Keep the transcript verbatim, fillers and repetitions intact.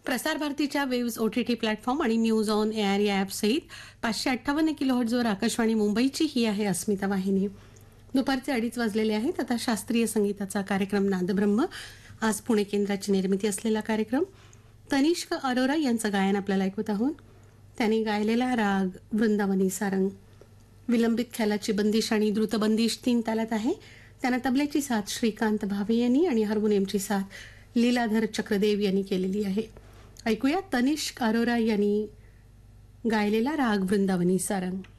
प्रसार भारतीच्या waves OTT platform आणि न्यूज ऑन एअर या ॲप सहित पाचशे अठ्ठावन्न किलोहर्ट्झवर आकाशवाणी मुंबईची ही आहे अस्मिता वाहिनी. दुपारचे अडीच वाजलेले आहेत. आता शास्त्रीय संगीताचा कार्यक्रम नादब्रह्म. आज पुणे केंद्राची निर्मिती असलेला कार्यक्रम. तनिष्क अरोरा यांचं गायन आपल्याला ऐकत आहोत. त्यांनी गायलेला राग वृंदावनी सारंग. विलंबित ख्यालाची बंदिश आणि द्रुतबंदिश तीन तालात आहे. त्यांना तबल्याची साथ श्रीकांत भावे यांनी आणि हार्मोनियमची साथ लीलाधर चक्रदेव यांनी केलेली आहे. ऐकूया तनिष्क अरोरा यांनी गायलेला राग वृंदावनी सारंग.